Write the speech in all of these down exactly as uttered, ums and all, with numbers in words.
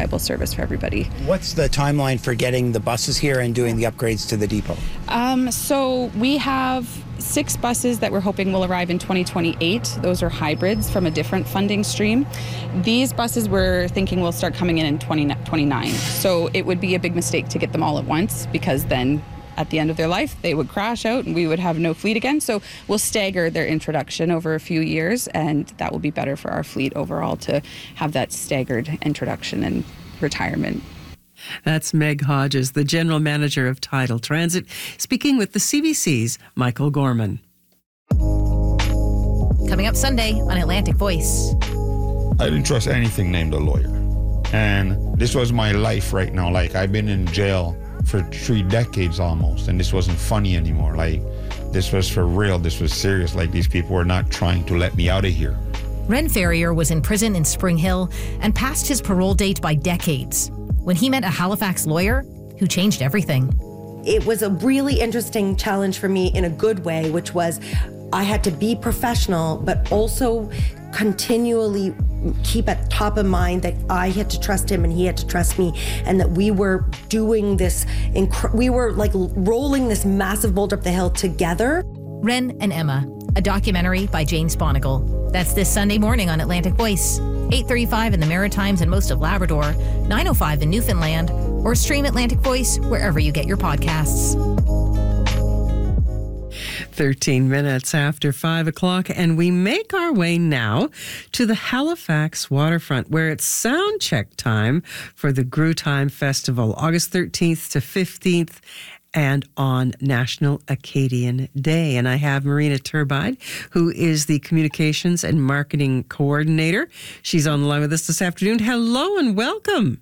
reliable service for everybody. What's the timeline for getting the buses here and doing the upgrades to the depot? Um, so we have six buses that we're hoping will arrive in twenty twenty-eight. Those are hybrids from a different funding stream. These buses we're thinking will start coming in in twenty twenty-nine. So it would be a big mistake to get them all at once, because then at the end of their life, they would crash out and we would have no fleet again. So we'll stagger their introduction over a few years, and that will be better for our fleet overall to have that staggered introduction and retirement. That's Meg Hodges, the General Manager of Tidal Transit, speaking with the C B C's Michael Gorman. Coming up Sunday on Atlantic Voice. I didn't trust anything named a lawyer. And this was my life right now. Like, I've been in jail for three decades almost, and this wasn't funny anymore. Like, this was for real. This was serious. Like, these people were not trying to let me out of here. Ren Ferrier was in prison in Spring Hill and passed his parole date by decades when he met a Halifax lawyer who changed everything. It was a really interesting challenge for me in a good way, which was I had to be professional, but also continually keep at top of mind that I had to trust him and he had to trust me, and that we were doing this, inc- we were like rolling this massive boulder up the hill together. Ren and Emma, a documentary by Jane Sponigal. That's this Sunday morning on Atlantic Voice, eight thirty-five in the Maritimes and most of Labrador, nine oh five in Newfoundland, or stream Atlantic Voice wherever you get your podcasts. thirteen minutes after five o'clock, and we make our way now to the Halifax waterfront, where it's sound check time for the Grue Time Festival, August thirteenth to fifteenth, and on National Acadian Day. And I have Marina Turbide, who is the Communications and Marketing Coordinator. She's on the line with us this afternoon. Hello and welcome.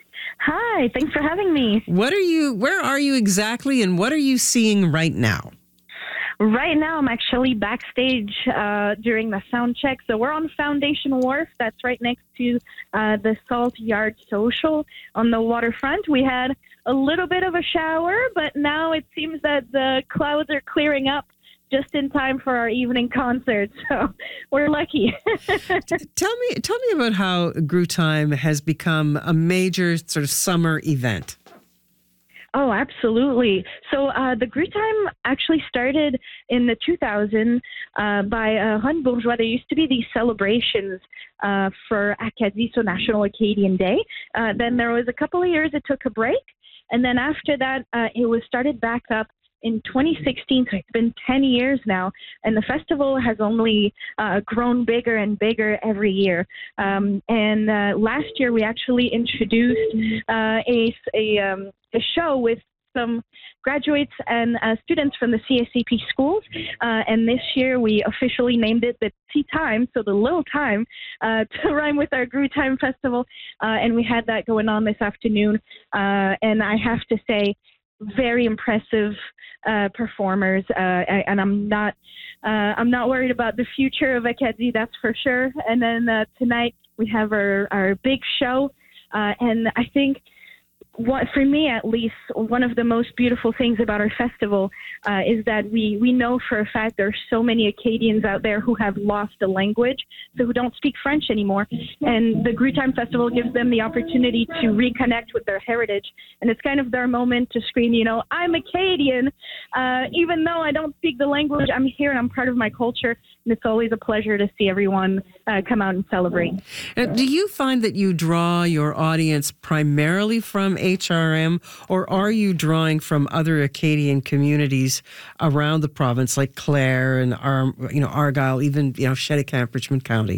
Hi, thanks for having me. What are you, where are you exactly, and what are you seeing right now? Right now, I'm actually backstage uh, during the sound check. So we're on Foundation Wharf. That's right next to uh, the Salt Yard Social on the waterfront. We had a little bit of a shower, but now it seems that the clouds are clearing up just in time for our evening concert. So we're lucky. tell me, tell me about how Grue Time has become a major sort of summer event. Oh, absolutely. So uh, the Grue Time actually started in the two thousands uh, by uh, Ron Bourgeois. There used to be these celebrations uh, for Acadie, so National Acadian Day. Uh, then there was a couple of years it took a break. And then after that, uh, it was started back up in twenty sixteen, so it's been ten years now, and the festival has only uh, grown bigger and bigger every year. Um, and uh, last year, we actually introduced uh, a a, um, a show with some graduates and uh, students from the C S C P schools, uh, and this year we officially named it the Tea Time, so the little time, uh, to rhyme with our Grue Time Festival, uh, and we had that going on this afternoon, uh, and I have to say, very impressive uh, performers, uh, and I'm not uh, I'm not worried about the future of Acadie, that's for sure. And then uh, tonight we have our, our big show, uh, and I think what, for me at least, one of the most beautiful things about our festival uh, is that we, we know for a fact there are so many Acadians out there who have lost the language, so who don't speak French anymore. And the Grue Time Festival gives them the opportunity to reconnect with their heritage. And it's kind of their moment to scream, you know, I'm Acadian. Uh, even though I don't speak the language, I'm here and I'm part of my culture. And it's always a pleasure to see everyone uh, come out and celebrate. Now, do you find that you draw your audience primarily from H R M, or are you drawing from other Acadian communities around the province, like Clare and Ar- you know Argyll, even you know Shettycamp, Richmond County?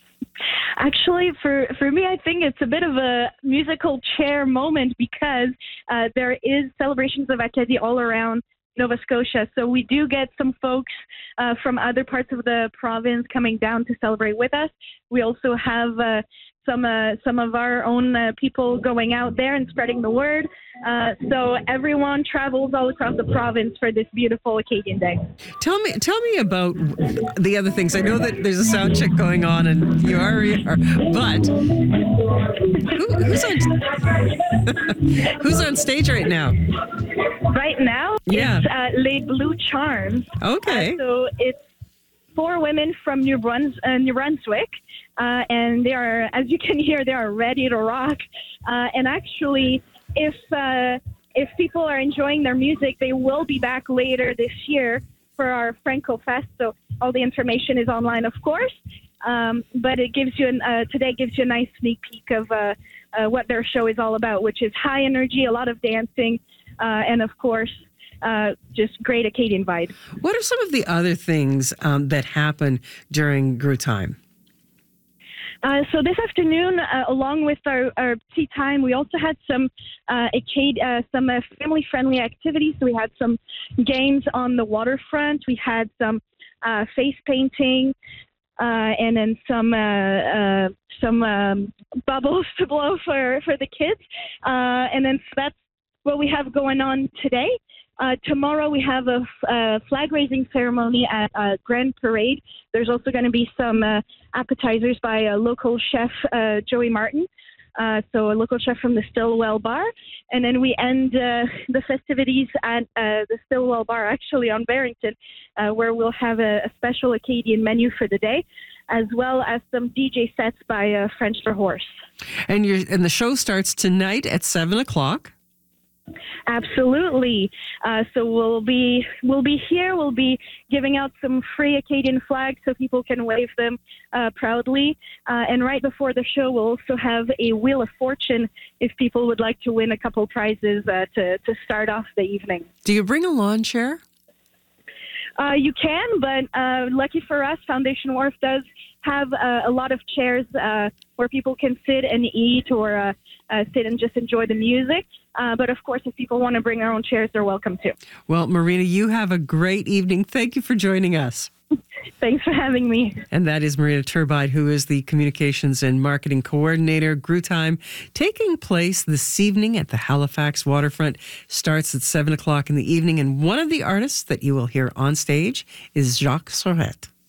Actually, for, for me, I think it's a bit of a musical chair moment because uh, there is celebrations of Acadie all around Nova Scotia. So we do get some folks uh, from other parts of the province coming down to celebrate with us. We also have uh, some uh, some of our own uh, people going out there and spreading the word. Uh, so everyone travels all across the province for this beautiful Acadian Day. Tell me, tell me about the other things. I know that there's a sound check going on, and you already are. But who, who's on who's on stage right now? Right now, yeah. it's uh, Les Blue Charms. Okay. Uh, so it's four women from New, Bruns- uh, New Brunswick, uh, and they are, as you can hear, they are ready to rock. Uh, and actually, if uh, if people are enjoying their music, they will be back later this year for our Franco Fest. So all the information is online, of course. Um, but it gives you an, uh, today gives you a nice sneak peek of uh, uh, what their show is all about, which is high energy, a lot of dancing, uh, and of course, uh, just great Acadian vibes. What are some of the other things um, that happen during Grue Time? Uh, so this afternoon, uh, along with our, our tea time, we also had some uh, Acad- uh, some uh, family-friendly activities. So we had some games on the waterfront. We had some uh, face painting. Uh, and then some uh, uh, some um, bubbles to blow for, for the kids. Uh, and then so that's what we have going on today. Uh, tomorrow we have a, a flag-raising ceremony at uh, Grand Parade. There's also going to be some uh, appetizers by a local chef, uh, Joey Martin. Uh, so a local chef from the Stillwell Bar. And then we end uh, the festivities at uh, the Stillwell Bar, actually on Barrington, uh, where we'll have a, a special Acadian menu for the day, as well as some D J sets by uh, French for Horse. And you're, and the show starts tonight at seven o'clock. Absolutely. Uh, so we'll be we'll be here. We'll be giving out some free Acadian flags so people can wave them uh, proudly. Uh, and right before the show, we'll also have a Wheel of Fortune if people would like to win a couple prizes uh, to to start off the evening. Do you bring a lawn chair? Uh, you can, but uh, lucky for us, Foundation Wharf does have uh, a lot of chairs uh, where people can sit and eat or uh, uh, sit and just enjoy the music. Uh, but of course, if people want to bring their own chairs, they're welcome to. Well, Marina, you have a great evening. Thank you for joining us. Thanks for having me. And that is Marina Turbide, who is the Communications and Marketing Coordinator. Grue Time taking place this evening at the Halifax Waterfront. Starts at seven o'clock in the evening. And one of the artists that you will hear on stage is Jacques Sorette.